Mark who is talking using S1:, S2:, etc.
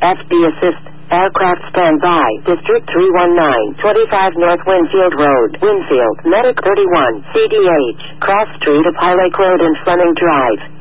S1: FD assist. Aircraft standby. District 319, 25 North Winfield Road, Winfield, Medic 31, CDH, Cross Street of Highway Road and Fleming Drive.